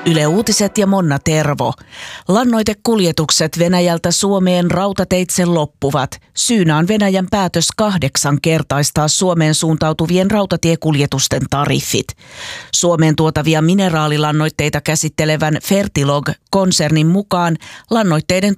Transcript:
Yle Uutiset ja Monna Tervo. Lannoitekuljetukset Venäjältä Suomeen rautateitse loppuvat. Syynä on Venäjän päätös 8-kertaistaa Suomeen suuntautuvien rautatiekuljetusten tariffit. Suomeen tuotavia mineraalilannoitteita käsittelevän Fertilog-konsernin mukaan lannoitteiden